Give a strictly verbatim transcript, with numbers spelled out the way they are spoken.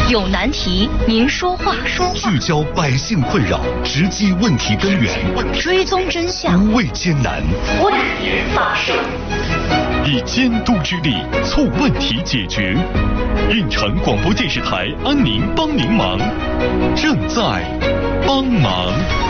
有难题您说话， 聚焦百姓困扰，直击问题根源， 追踪真相， 无畏艰难， 为您发声。 以监督之力促问题解决。运城广播电视台安宁帮您忙，正在帮忙。